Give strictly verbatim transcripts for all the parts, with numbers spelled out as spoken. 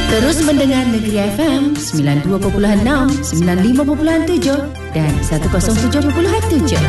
Terus mendengar Negeri F M sembilan puluh dua perpuluhan enam, sembilan puluh lima perpuluhan tujuh dan seratus tujuh perpuluhan tujuh.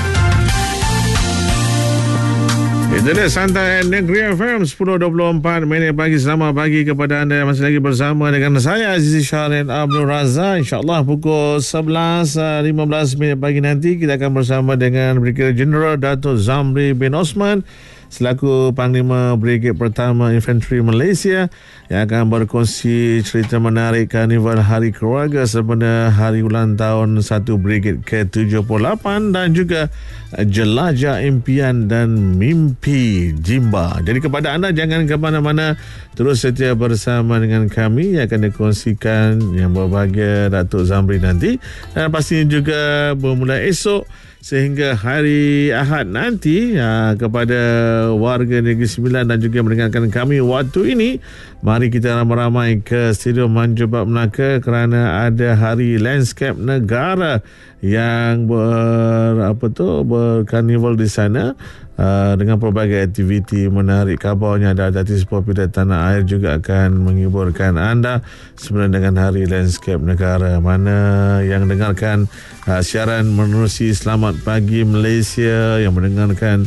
Itu dia Santai Negeri F M sepuluh dua puluh empat minit pagi. Selamat pagi kepada anda yang masih lagi bersama dengan saya Azizi Syahrin Abdul Razak. InsyaAllah pukul sebelas lima belas minit pagi nanti kita akan bersama dengan Brigadier General Dato' Zamri bin Osman selaku Panglima Brigade Pertama Infanteri Malaysia yang akan berkongsi cerita menarik Karnival Hari Keluarga sempena Hari Ulang Tahun satu Brigade ke tujuh puluh lapan dan juga Jelajah Impian dan Mimpi Jimba. Jadi kepada anda jangan ke mana-mana, terus setia bersama dengan kami yang akan dikongsikan yang berbahagia Datuk Zamri nanti, dan pastinya juga bermula esok sehingga hari Ahad nanti ya, kepada warga Negeri Sembilan dan juga mendengarkan kami waktu ini, mari kita ramai-ramai ke Stadium Manjubat Melaka kerana ada Hari Landscape Negara yang ber apa tu berkarnival di sana uh, dengan pelbagai aktiviti menarik. Kabarnya ada artis popular tanah air juga akan menghiburkan anda sempena dengan Hari Landscape Negara. Mana yang dengarkan uh, siaran menerusi Selamat Pagi Malaysia, yang mendengarkan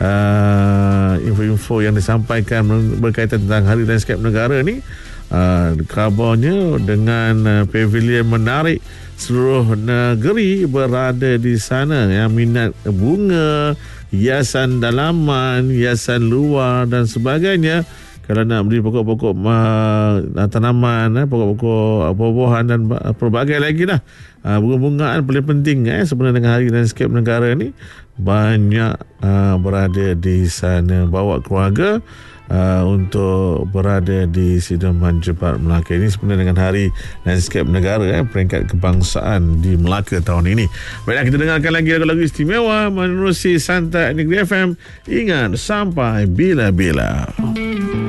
uh, info-info yang disampaikan berkaitan tentang Hari Landscape Negara ni, uh, kabarnya dengan uh, pavilion menarik seluruh negeri berada di sana yang minat bunga, hiasan dalaman, hiasan luar dan sebagainya. Kalau nak beli pokok-pokok uh, tanaman, eh, pokok-pokok buah-buahan dan pelbagai lagi lah, uh, bunga-bungaan paling penting eh, sebenarnya dengan Hari Landscape Negara ni banyak uh, berada di sana. Bawa keluarga uh, untuk berada di Stadium Manjubat Melaka ini sebenarnya dengan Hari Landscape Negara, eh, peringkat kebangsaan di Melaka tahun ini. Baiklah, kita dengarkan lagi lagu-lagu istimewa menerusi Santai Negeri F M. Ingat sampai bila-bila.